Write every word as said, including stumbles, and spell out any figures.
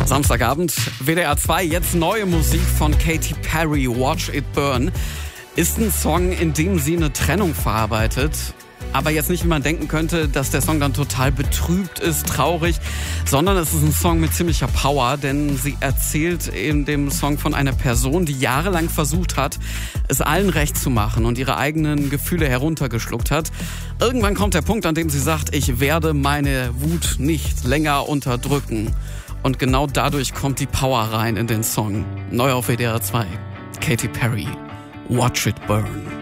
Samstagabend, W D R zwei, jetzt neue Musik von Katy Perry, Watch It Burn. Ist ein Song, in dem sie eine Trennung verarbeitet. Aber jetzt nicht, wie man denken könnte, dass der Song dann total betrübt ist, traurig, sondern es ist ein Song mit ziemlicher Power, denn sie erzählt in dem Song von einer Person, die jahrelang versucht hat, es allen recht zu machen und ihre eigenen Gefühle heruntergeschluckt hat. Irgendwann kommt der Punkt, an dem sie sagt, ich werde meine Wut nicht länger unterdrücken. Und genau dadurch kommt die Power rein in den Song. Neu auf W D R zwei. Katy Perry, Watch It Burn.